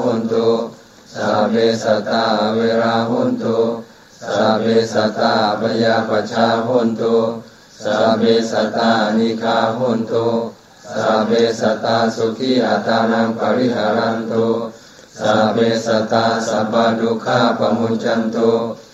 หุนตุสัพเพสัตตาเวราหุนตุสัพเพสัตตาพยาปชาหุนตุสัพเพสัตตานิฆาหุนตุสัพเพสัตตาสุขีอัตานังปริหารันตุสัพเพสัตตาสัพพทุกขาปมุจจันตุ